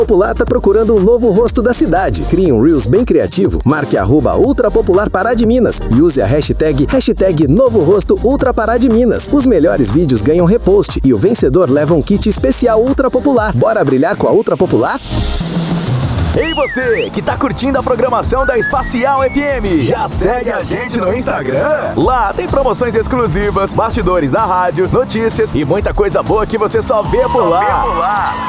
Popular tá procurando um novo rosto da cidade. Crie um Reels bem criativo, marque @Ultrapopular Pará de Minas e use a hashtag Novo Rosto Ultra Pará de Minas. Os melhores vídeos ganham repost e o vencedor leva um kit especial Ultra Popular. Bora brilhar com a Ultra Popular? Ei você, que tá curtindo a programação da Espacial FM, já segue a gente no Instagram? Lá tem promoções exclusivas, bastidores da rádio, notícias e muita coisa boa que você só vê por lá.